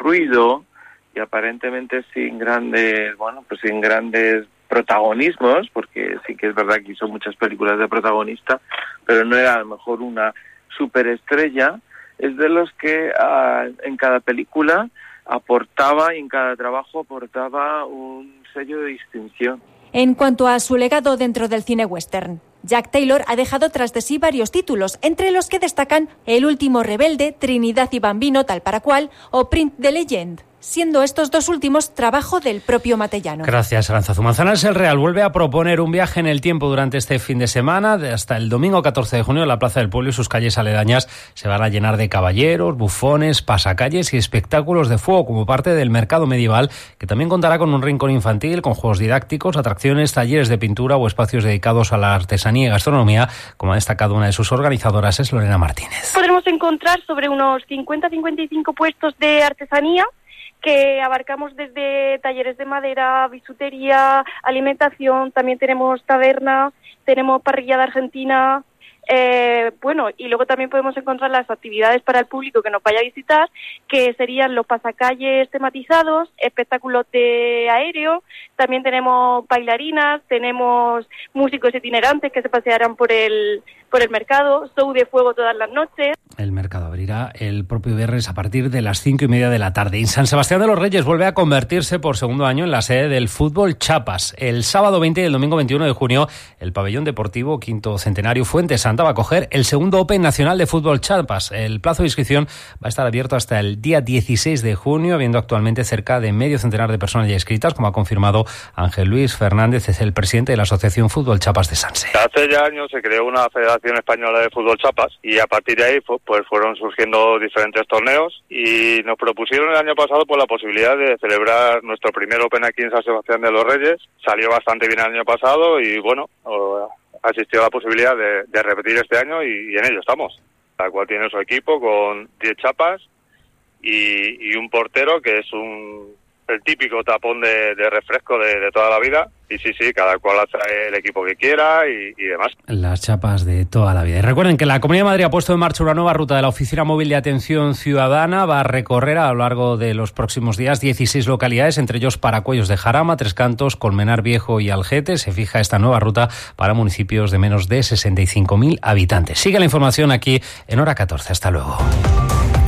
ruido y aparentemente sin grandes protagonismos, porque sí que es verdad que hizo muchas películas de protagonista, pero no era a lo mejor una superestrella. Es de los que en cada película aportaba y en cada trabajo aportaba un sello de distinción. En cuanto a su legado dentro del cine western, Jack Taylor ha dejado tras de sí varios títulos, entre los que destacan El último rebelde, Trinidad y Bambino, tal para cual, o Print the Legend, siendo estos dos últimos trabajo del propio Matellano. Gracias, Aranzazu. Manzanares el Real vuelve a proponer un viaje en el tiempo durante este fin de semana. Hasta el domingo 14 de junio, la Plaza del Pueblo y sus calles aledañas se van a llenar de caballeros, bufones, pasacalles y espectáculos de fuego como parte del mercado medieval, que también contará con un rincón infantil, con juegos didácticos, atracciones, talleres de pintura o espacios dedicados a la artesanía y gastronomía, como ha destacado una de sus organizadoras, es Lorena Martínez. Podremos encontrar sobre unos 50-55 puestos de artesanía, que abarcamos desde talleres de madera, bisutería, alimentación, también tenemos taberna, tenemos parrillada argentina, y luego también podemos encontrar las actividades para el público que nos vaya a visitar, que serían los pasacalles tematizados, espectáculos de aéreo, también tenemos bailarinas, tenemos músicos itinerantes que se pasearán por el mercado, show de fuego todas las noches. El mercado abrirá el propio viernes a partir de las 5:30 de la tarde. Y San Sebastián de los Reyes vuelve a convertirse por segundo año en la sede del fútbol Chapas. El sábado 20 y el domingo 21 de junio, el pabellón deportivo Quinto Centenario Fuente Santa va a acoger el segundo Open Nacional de Fútbol Chapas. El plazo de inscripción va a estar abierto hasta el día 16 de junio, habiendo actualmente cerca de medio centenar de personas ya inscritas, como ha confirmado Ángel Luis Fernández, es el presidente de la Asociación Fútbol Chapas de Sanse. Hace ya años se creó una Federación Española de Fútbol Chapas y a partir de ahí pues fueron surgiendo diferentes torneos y nos propusieron el año pasado la posibilidad de celebrar nuestro primer Open aquí en San Sebastián de los Reyes. Salió bastante bien el año pasado y asistió a la posibilidad de repetir este año y en ello estamos. La cual tiene su equipo con 10 chapas y un portero que es el típico tapón de refresco de toda la vida. Y sí, cada cual trae el equipo que quiera y demás. Las chapas de toda la vida. Y recuerden que la Comunidad de Madrid ha puesto en marcha una nueva ruta de la Oficina Móvil de Atención Ciudadana. Va a recorrer a lo largo de los próximos días 16 localidades, entre ellos Paracuellos de Jarama, Tres Cantos, Colmenar Viejo y Algete. Se fija esta nueva ruta para municipios de menos de 65.000 habitantes. Sigue la información aquí en Hora 14. Hasta luego.